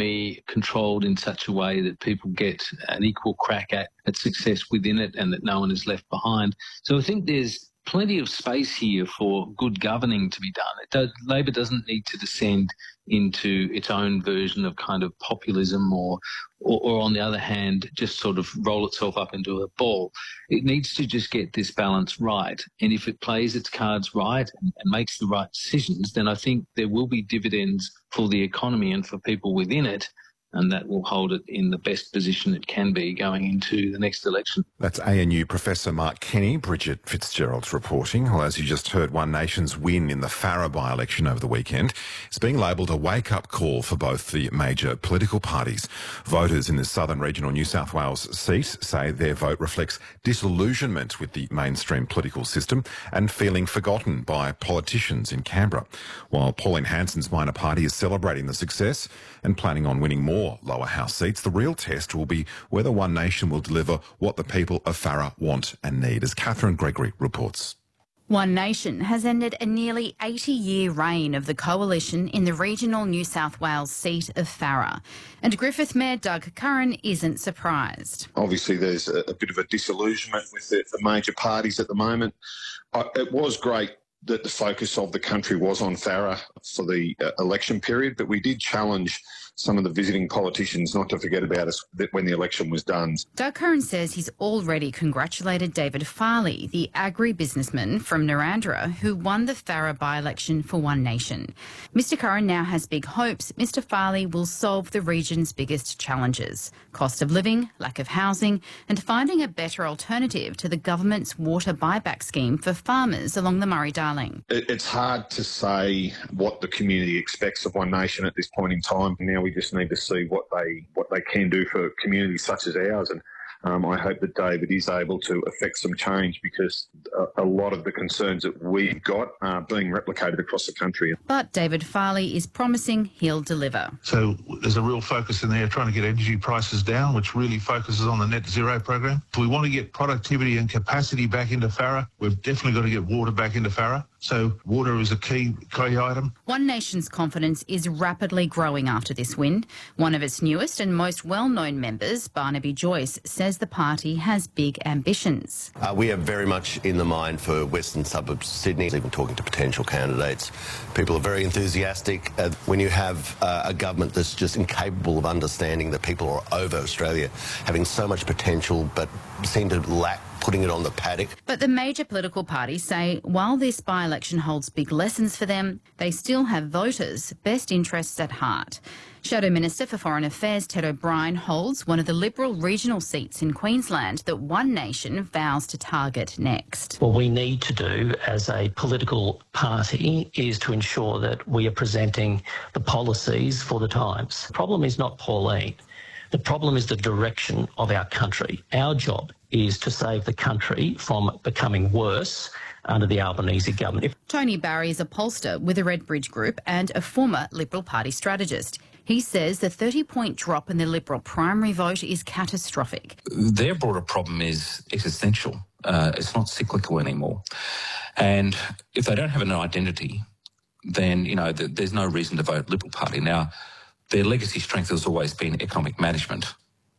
economy controlled in such a way that people get an equal crack at success within it and that no one is left behind. So I think there's plenty of space here for good governing to be done. Labor doesn't need to descend into its own version of kind of populism or on the other hand, just sort of roll itself up into a ball. It needs to just get this balance right. And if it plays its cards right and makes the right decisions, then I think there will be dividends for the economy and for people within it, and that will hold it in the best position it can be going into the next election. That's ANU Professor Mark Kenny. Bridget Fitzgerald's reporting. Well, as you just heard, One Nation's win in the Farrer by-election over the weekend is being labelled a wake-up call for both the major political parties. Voters in the southern regional New South Wales seat say their vote reflects disillusionment with the mainstream political system and feeling forgotten by politicians in Canberra. While Pauline Hanson's minor party is celebrating the success and planning on winning more lower house seats, the real test will be whether One Nation will deliver what the people of Farrer want and need, as Catherine Gregory reports. One Nation has ended a nearly 80-year reign of the coalition in the regional New South Wales seat of Farrer. And Griffith Mayor Doug Curran isn't surprised. Obviously, there's a bit of a disillusionment with the major parties at the moment. It was great that the focus of the country was on Farrer for the election period, but we did challenge some of the visiting politicians not to forget about us when the election was done. Doug Curran says he's already congratulated David Farley, the agri-businessman from Narrandera who won the Farrer by-election for One Nation. Mr Curran now has big hopes Mr Farley will solve the region's biggest challenges: cost of living, lack of housing, and finding a better alternative to the government's water buyback scheme for farmers along the Murray-Darling. It's hard to say what the community expects of One Nation at this point in time. Now we just need to see what they can do for communities such as ours, and I hope that David is able to effect some change, because a lot of the concerns that we've got are being replicated across the country. But David Farley is promising he'll deliver. So there's a real focus in there trying to get energy prices down, which really focuses on the net zero program. If we want to get productivity and capacity back into Farrer, we've definitely got to get water back into Farrer. So water is a key item. One Nation's confidence is rapidly growing after this win. One of its newest and most well-known members, Barnaby Joyce, says the party has big ambitions. We are very much in the mind for western suburbs of Sydney, even talking to potential candidates. People are very enthusiastic. When you have a government that's just incapable of understanding that people are over Australia, having so much potential but seem to lack putting it on the paddock. But the major political parties say while this by-election holds big lessons for them, they still have voters' best interests at heart. Shadow Minister for Foreign Affairs Ted O'Brien holds one of the Liberal regional seats in Queensland that One Nation vows to target next. What we need to do as a political party is to ensure that we are presenting the policies for the times. The problem is not Pauline. The problem is the direction of our country. Our job is to save the country from becoming worse under the Albanese government. Tony Barry is a pollster with the Redbridge Group and a former Liberal Party strategist. He says the 30-point drop in the Liberal primary vote is catastrophic. Their broader problem is existential. It's not cyclical anymore. And if they don't have an identity, then, there's no reason to vote Liberal Party. Now, their legacy strength has always been economic management,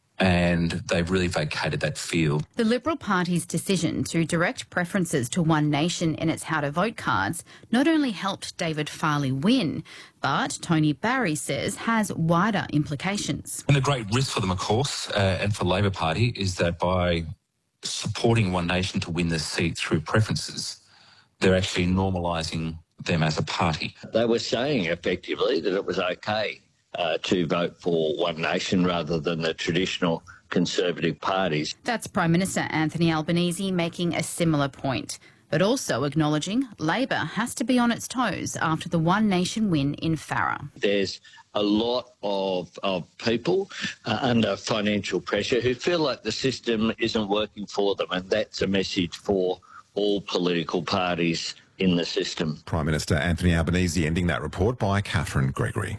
and they've really vacated that field. The Liberal Party's decision to direct preferences to One Nation in its how to vote cards not only helped David Farley win, but Tony Barry says has wider implications. And the great risk for them, of course, and for Labor Party, is that by supporting One Nation to win this seat through preferences, they're actually normalising them as a party. They were saying effectively that it was okay to vote for One Nation rather than the traditional Conservative parties. That's Prime Minister Anthony Albanese making a similar point, but also acknowledging Labor has to be on its toes after the One Nation win in Farrer. There's a lot of people under financial pressure who feel like the system isn't working for them, and that's a message for all political parties in the system. Prime Minister Anthony Albanese ending that report by Catherine Gregory.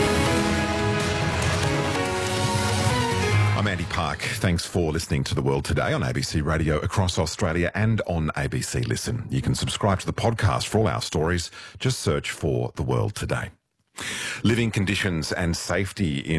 I'm Andy Park. Thanks for listening to The World Today on ABC Radio across Australia and on ABC Listen. You can subscribe to the podcast for all our stories. Just search for The World Today. Living conditions and safety in